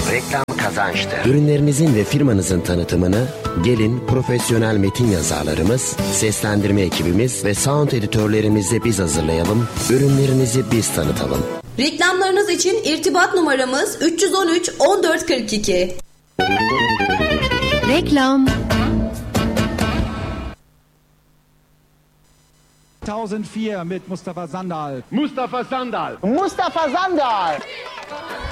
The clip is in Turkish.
Reklam kazançtır. Ürünlerinizin ve firmanızın tanıtımını gelin profesyonel metin yazarlarımız, seslendirme ekibimiz ve sound editörlerimizle biz hazırlayalım. Ürünlerinizi biz tanıtalım. Reklamlarınız için irtibat numaramız 313 1442. Reklam. 2004 mit Mustafa Sandal. Mustafa Sandal. Mustafa Sandal.